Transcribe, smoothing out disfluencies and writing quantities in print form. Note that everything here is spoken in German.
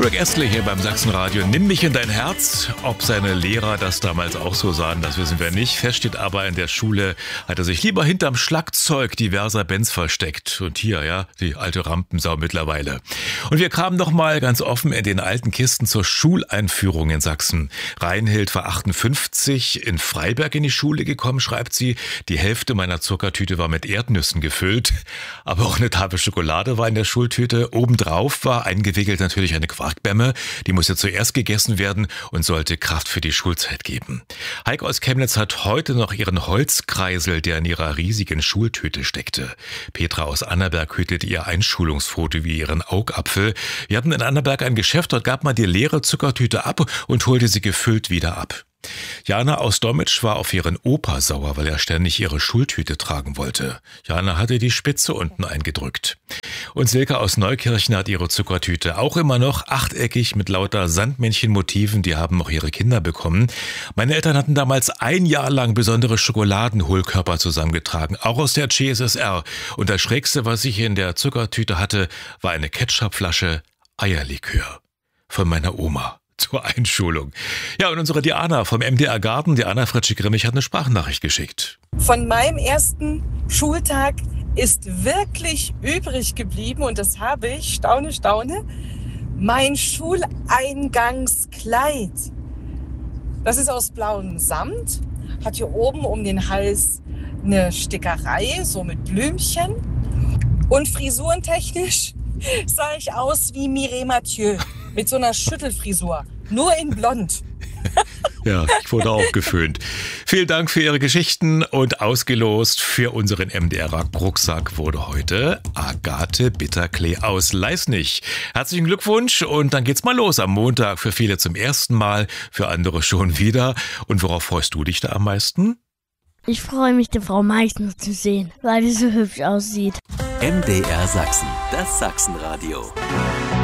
Rick Astley hier beim Sachsenradio. Nimm mich in dein Herz. Ob seine Lehrer das damals auch so sahen, das wissen wir nicht. Fest steht aber, in der Schule hat er sich lieber hinterm Schlagzeug diverser Bands versteckt. Und hier, ja, die alte Rampensau mittlerweile. Und wir kamen noch mal ganz offen in den alten Kisten zur Schuleinführung in Sachsen. Reinhild war 58 in Freiberg in die Schule gekommen, schreibt sie. Die Hälfte meiner Zuckertüte war mit Erdnüssen gefüllt. Aber auch eine Tafel Schokolade war in der Schultüte. Obendrauf war eingewickelt natürlich eine Quarkbämme. Die musste zuerst gegessen werden und sollte Kraft für die Schulzeit geben. Heike aus Chemnitz hat heute noch ihren Holzkreisel, der in ihrer riesigen Schultüte steckte. Petra aus Annaberg hütet ihr Einschulungsfoto wie ihren Augapfel. Wir hatten in Annaberg ein Geschäft, dort gab man die leere Zuckertüte ab und holte sie gefüllt wieder ab. Jana aus Dommitsch war auf ihren Opa sauer, weil er ständig ihre Schultüte tragen wollte. Jana hatte die Spitze unten eingedrückt. Und Silke aus Neukirchen hat ihre Zuckertüte auch immer noch achteckig mit lauter Sandmännchenmotiven. Die haben auch ihre Kinder bekommen. Meine Eltern hatten damals ein Jahr lang besondere Schokoladenhohlkörper zusammengetragen, auch aus der CSSR. Und das Schrägste, was ich in der Zuckertüte hatte, war eine Ketchupflasche Eierlikör von meiner Oma. Zur Einschulung. Ja, und unsere Diana vom MDR Garten, Diana Fritschi-Grimmig, hat eine Sprachnachricht geschickt. Von meinem ersten Schultag ist wirklich übrig geblieben, und das habe ich, staune, mein Schuleingangskleid. Das ist aus blauem Samt, hat hier oben um den Hals eine Stickerei, so mit Blümchen. Und frisurentechnisch sah ich aus wie Mireille Mathieu. Mit so einer Schüttelfrisur. Nur in blond. Ja, ich wurde auch geföhnt. Vielen Dank für Ihre Geschichten, und ausgelost für unseren MDR-Rucksack wurde heute Agathe Bitterklee aus Leisnig. Herzlichen Glückwunsch, und dann geht's mal los am Montag. Für viele zum ersten Mal, für andere schon wieder. Und worauf freust du dich da am meisten? Ich freue mich, die Frau Meißner zu sehen, weil die so hübsch aussieht. MDR Sachsen, das Sachsenradio.